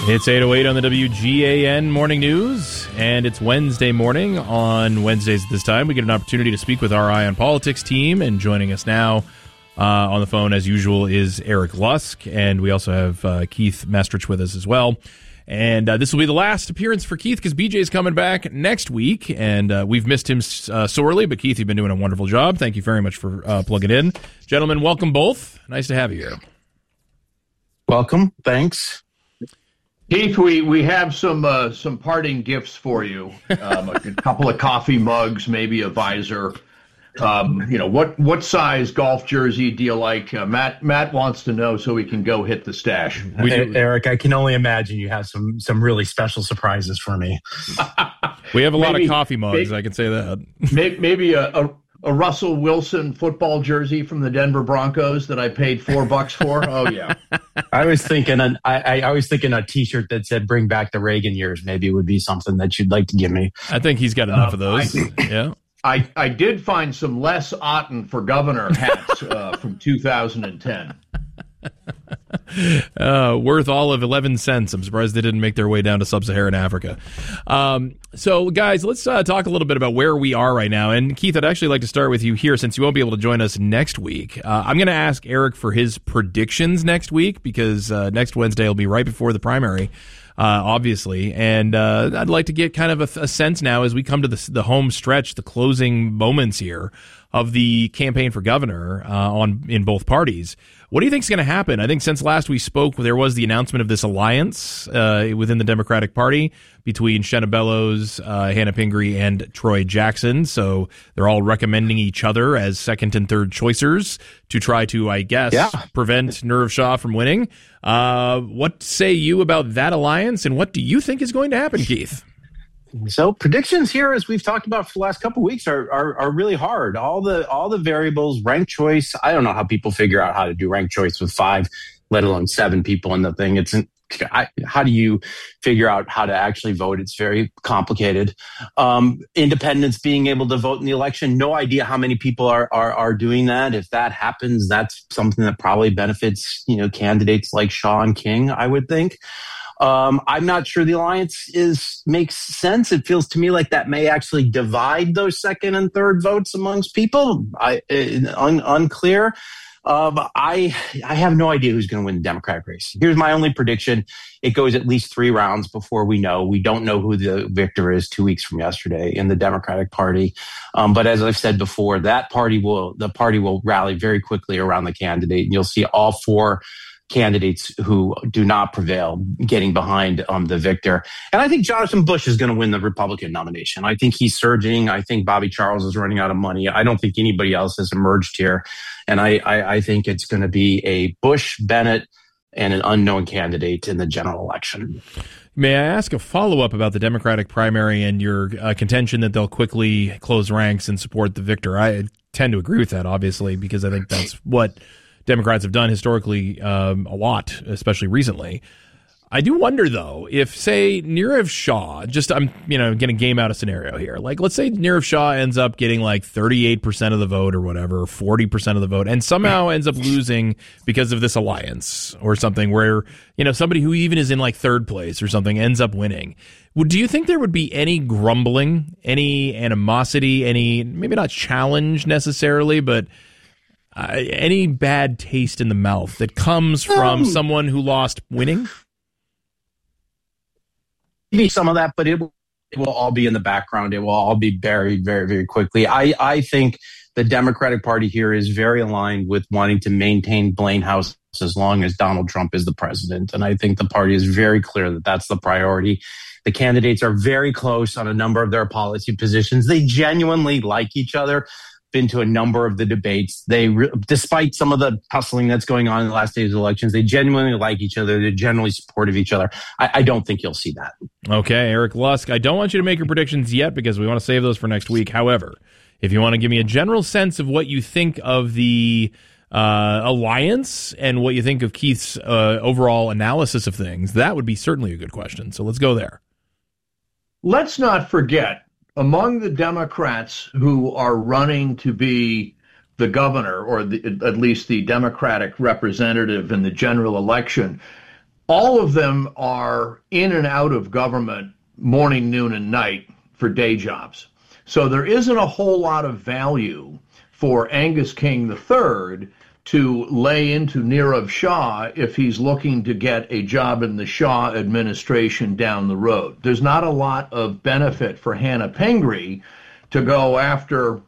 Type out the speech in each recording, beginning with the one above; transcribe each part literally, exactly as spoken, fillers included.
It's eight oh eight on the W G A N Morning News, and it's Wednesday morning. On Wednesdays at this time, we get an opportunity to speak with our Eye on Politics team, and joining us now uh, on the phone, as usual, is Eric Lusk, and we also have uh, Keith Mestrich with us as well. And uh, this will be the last appearance for Keith because B J's coming back next week, and uh, we've missed him uh, sorely, but Keith, you've been doing a wonderful job. Thank you very much for uh, plugging in. Gentlemen, welcome both. Nice to have you here. Welcome. Thanks. Keith, we, we have some uh, some parting gifts for you. Um, a couple of coffee mugs, maybe a visor. Um, you know, what what size golf jersey do you like? Uh, Matt Matt wants to know so we can go hit the stash. We do. Eric, I can only imagine you have some some really special surprises for me. We have a maybe, lot of coffee mugs, maybe, I can say that. Maybe a, a, a Russell Wilson football jersey from the Denver Broncos that I paid four bucks for. Oh, yeah. I was thinking, an, I, I was thinking a T-shirt that said "Bring back the Reagan years." Maybe would be something that you'd like to give me. I think he's got enough uh, of those. I, yeah. I, I did find some Les Otten for governor hats uh, from two thousand ten. Uh, worth all of eleven cents. I'm surprised they didn't make their way down to sub-Saharan Africa. Um, so, guys, let's uh, talk a little bit about where we are right now. And, Keith, I'd actually like to start with you here since you won't be able to join us next week. Uh, I'm going to ask Eric for his predictions next week because uh, next Wednesday will be right before the primary. Uh, obviously, and uh, I'd like to get kind of a, a sense now as we come to the, the home stretch, the closing moments here of the campaign for governor uh, on in both parties. What do you think is going to happen? I think since last we spoke, there was the announcement of this alliance uh, within the Democratic Party between Shenna Bellows, uh, Hannah Pingree, and Troy Jackson. So they're all recommending each other as second and third choicers to try to, I guess, yeah. prevent Nirav Shah from winning. Uh, what say you about that alliance, and what do you think is going to happen, Keith? So predictions here, as we've talked about for the last couple of weeks, are, are are really hard. All the all the variables, ranked choice. I don't know how people figure out how to do ranked choice with five, let alone seven people in the thing. It's I, how do you figure out how to actually vote? It's very complicated. Um, independents being able to vote in the election. No idea how many people are are are doing that. If that happens, that's something that probably benefits you know candidates like Shaw and King, I would think. Um, I'm not sure the alliance is makes sense. It feels to me like that may actually divide those second and third votes amongst people. I, un, unclear. Um, I I have no idea who's going to win the Democratic race. Here's my only prediction. It goes at least three rounds before we know. We don't know who the victor is two weeks from yesterday in the Democratic Party. Um, but as I've said before, that party will the party will rally very quickly around the candidate, and you'll see all four candidates who do not prevail getting behind um, the victor. And I think Jonathan Bush is going to win the Republican nomination. I think he's surging. I think Bobby Charles is running out of money. I don't think anybody else has emerged here. And I, I, I think it's going to be a Bush, Bennett, and an unknown candidate in the general election. May I ask a follow-up about the Democratic primary and your uh, contention that they'll quickly close ranks and support the victor? I tend to agree with that, obviously, because I think that's what Democrats have done historically um, a lot, especially recently. I do wonder, though, if, say, Nirav Shah, just I'm, you know, going to game out a scenario here. Like, let's say Nirav Shah ends up getting like thirty-eight percent of the vote or whatever, forty percent of the vote, and somehow ends up losing because of this alliance or something where, you know, somebody who even is in like third place or something ends up winning. Would, do you think there would be any grumbling, any animosity, any, maybe not challenge necessarily, but Uh, any bad taste in the mouth that comes from um, someone who lost winning? Maybe some of that, but it will, it will all be in the background. It will all be buried very, very quickly. I, I think the Democratic Party here is very aligned with wanting to maintain Blaine House as long as Donald Trump is the president. And I think the party is very clear that that's the priority. The candidates are very close on a number of their policy positions. They genuinely like each other. Been to a number of the debates. They, re- despite some of the tussling that's going on in the last days of elections, they genuinely like each other. They're generally supportive of each other. I, I don't think you'll see that. Okay, Eric Lusk, I don't want you to make your predictions yet because we want to save those for next week. However, if you want to give me a general sense of what you think of the uh, alliance and what you think of Keith's uh, overall analysis of things, that would be certainly a good question. So let's go there. Let's not forget, among the Democrats who are running to be the governor, or the, at least the Democratic representative in the general election, all of them are in and out of government morning, noon, and night for day jobs. So there isn't a whole lot of value for Angus King the third to lay into Nirav Shah if he's looking to get a job in the Shah administration down the road. There's not a lot of benefit for Hannah Pingree to go after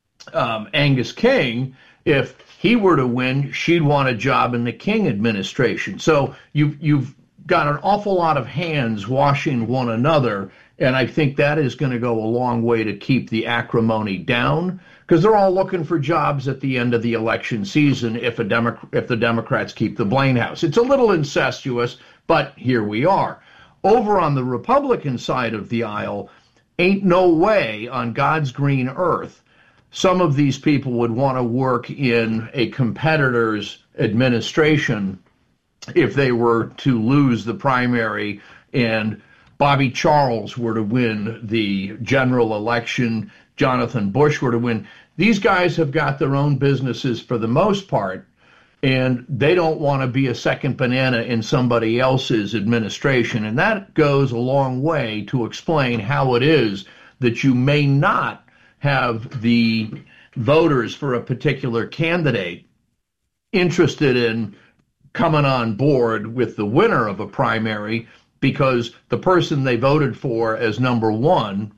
um, Angus King. If he were to win, she'd want a job in the King administration. So you've, you've got an awful lot of hands washing one another, and I think that is going to go a long way to keep the acrimony down, because they're all looking for jobs at the end of the election season if a Demo- if the Democrats keep the Blaine House. It's a little incestuous, but here we are. Over on the Republican side of the aisle, ain't no way on God's green earth some of these people would want to work in a competitor's administration if they were to lose the primary and Bobby Charles were to win the general election, Jonathan Bush were to win. These guys have got their own businesses for the most part, and they don't want to be a second banana in somebody else's administration. And that goes a long way to explain how it is that you may not have the voters for a particular candidate interested in coming on board with the winner of a primary, because the person they voted for as number one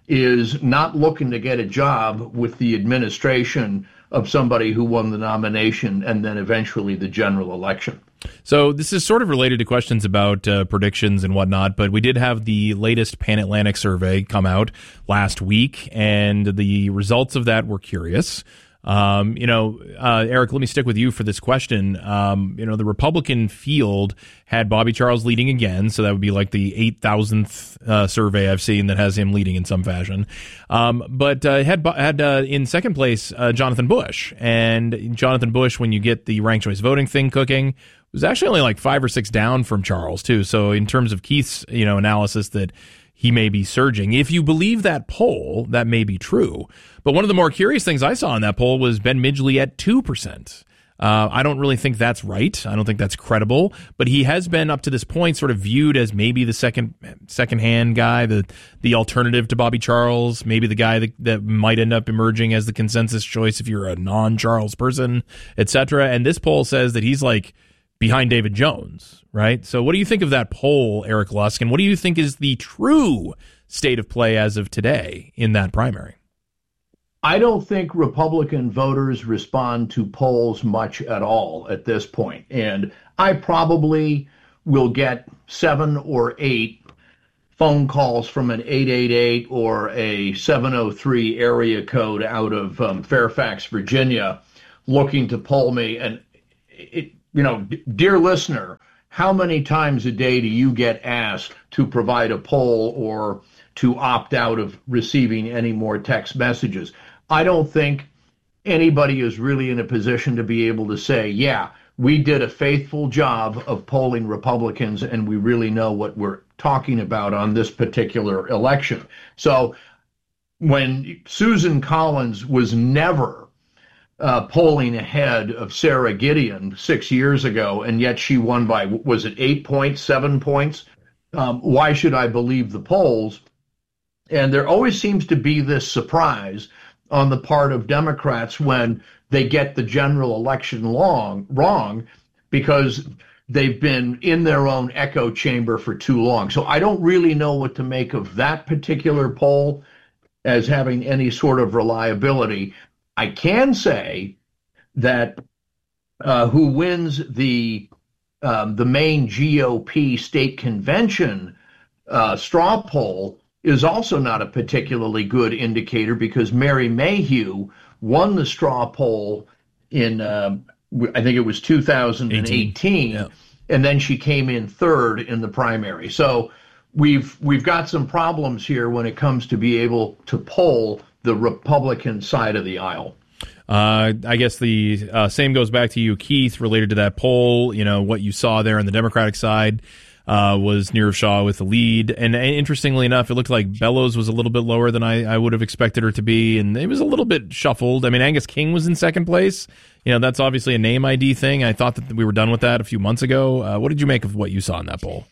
is not looking to get a job with the administration of somebody who won the nomination and then eventually the general election. So this is sort of related to questions about uh, predictions and whatnot, but we did have the latest Pan Atlantic survey come out last week, and the results of that were curious. Um, you know, uh, Eric, let me stick with you for this question. Um, you know, the Republican field had Bobby Charles leading again, so that would be like the eight thousandth uh, survey I've seen that has him leading in some fashion. Um, but uh, had had uh, in second place uh, Jonathan Bush, and Jonathan Bush, when you get the ranked choice voting thing cooking, was actually only like five or six down from Charles too. So in terms of Keith's, you know, analysis that he may be surging, if you believe that poll, that may be true. But one of the more curious things I saw in that poll was Ben Midgley at two percent. Uh, I don't really think that's right. I don't think that's credible. But he has been, up to this point, sort of viewed as maybe the second second-hand guy, the the alternative to Bobby Charles, maybe the guy that, that might end up emerging as the consensus choice if you're a non-Charles person, et cetera. And this poll says that he's like behind David Jones, right? So what do you think of that poll, Eric Lusk, and what do you think is the true state of play as of today in that primary? I don't think Republican voters respond to polls much at all at this point. And I probably will get seven or eight phone calls from an eight eight eight or a seven oh three area code out of um, Fairfax, Virginia, looking to poll me. And, it, you know, d- dear listener, how many times a day do you get asked to provide a poll or to opt out of receiving any more text messages? I don't think anybody is really in a position to be able to say, yeah, we did a faithful job of polling Republicans and we really know what we're talking about on this particular election. So when Susan Collins was never uh, polling ahead of Sarah Gideon six years ago, and yet she won by, was it eight points, seven points? Um, why should I believe the polls? And there always seems to be this surprise on the part of Democrats when they get the general election long, wrong, because they've been in their own echo chamber for too long. So I don't really know what to make of that particular poll as having any sort of reliability. I can say that uh, who wins the um, the main G O P state convention uh, straw poll is also not a particularly good indicator, because Mary Mayhew won the straw poll in, uh, I think it was two thousand eighteen, yeah. And then she came in third in the primary. So we've we've got some problems here when it comes to be able to poll the Republican side of the aisle. Uh, I guess the uh, same goes back to you, Keith, related to that poll, you know, what you saw there on the Democratic side. uh, was Nirav Shah with the lead. And interestingly enough, it looked like Bellows was a little bit lower than I, I would have expected her to be, and it was a little bit shuffled. I mean, Angus King was in second place. You know, that's obviously a name I D thing. I thought that we were done with that a few months ago. Uh, what did you make of what you saw in that poll?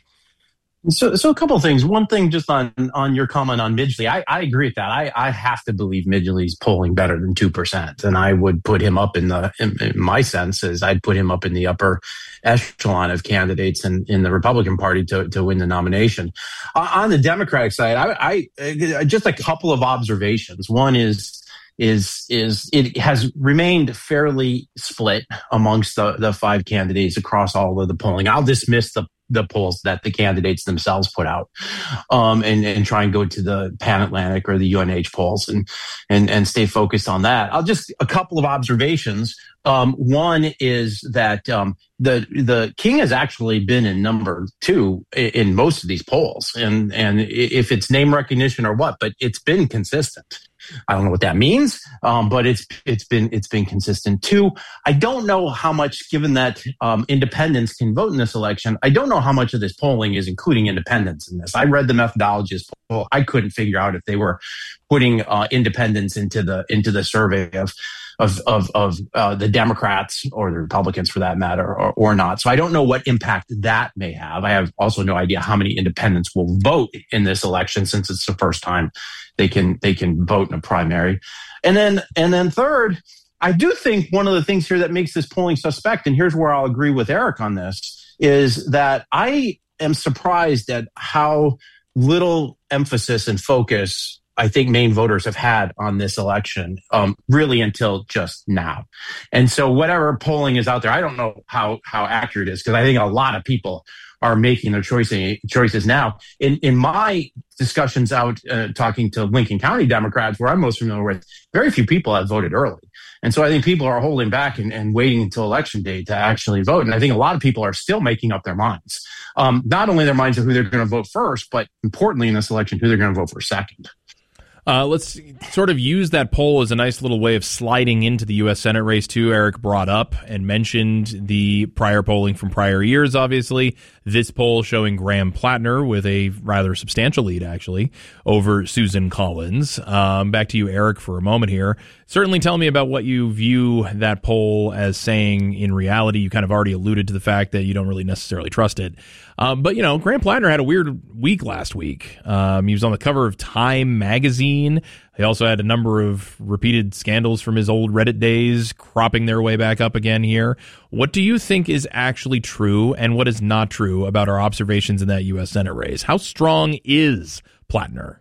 So, so a couple of things. One thing, just on on your comment on Midgley, I, I agree with that. I, I have to believe Midgley's polling better than two percent, and I would put him up in the. In, in my sense is I'd put him up in the upper echelon of candidates in, in the Republican Party to to win the nomination. Uh, on the Democratic side, I, I just a couple of observations. One is. is is it has remained fairly split amongst the, the five candidates across all of the polling. I'll dismiss the the polls that the candidates themselves put out, um, and, and try and go to the Pan Atlantic or the U N H polls and, and, and stay focused on that. I'll just, a couple of observations. Um, one is that, um, the, the King has actually been in number two in, in most of these polls. And, and if it's name recognition or what, but it's been consistent. I don't know what that means, um, but it's it's been it's been consistent. Two, I don't know how much, given that um, independents can vote in this election, I don't know how much of this polling is including independents in this. I read the methodologist poll. I couldn't figure out if they were putting uh, independents into the into the survey of of of, of uh, the Democrats or the Republicans, for that matter, or, or not. So I don't know what impact that may have. I have also no idea how many independents will vote in this election, since it's the first time they can they can vote in a primary. And then and then third, I do think one of the things here that makes this polling suspect, and here's where I'll agree with Eric on this, is that I am surprised at how little emphasis and focus I think Maine voters have had on this election, um, really until just now. And so whatever polling is out there, I don't know how how accurate it is, because I think a lot of people are making their choices choices now. In in my discussions out uh, talking to Lincoln County Democrats, where I'm most familiar with, very few people have voted early. And so I think people are holding back and, and waiting until election day to actually vote. And I think a lot of people are still making up their minds, um, not only their minds of who they're going to vote first, but importantly in this election, who they're going to vote for second. Uh, let's sort of use that poll as a nice little way of sliding into the U S Senate race, too. Eric brought up and mentioned the prior polling from prior years, obviously. This poll showing Graham Plattner with a rather substantial lead, actually, over Susan Collins. Um, back to you, Eric, for a moment here. Certainly tell me about what you view that poll as saying in reality. You kind of already alluded to the fact that you don't really necessarily trust it. Um, but, you know, Graham Plattner had a weird week last week. Um, he was on the cover of Time magazine. He also had a number of repeated scandals from his old Reddit days cropping their way back up again here. What do you think is actually true and what is not true about our observations in that U S Senate race? How strong is Plattner?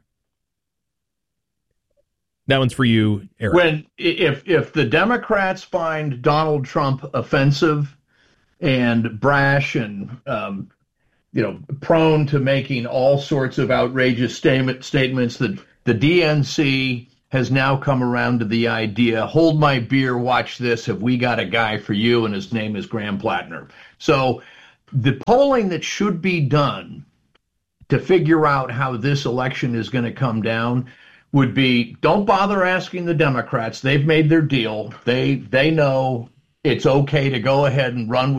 That one's for you, Eric. When if if the Democrats find Donald Trump offensive and brash and um, you know prone to making all sorts of outrageous statement, statements, that the D N C has now come around to the idea, hold my beer, watch this, have we got a guy for you, and his name is Graham Plattner. So the polling that should be done to figure out how this election is going to come down would be, don't bother asking the Democrats. They've made their deal. They they know it's okay to go ahead and run with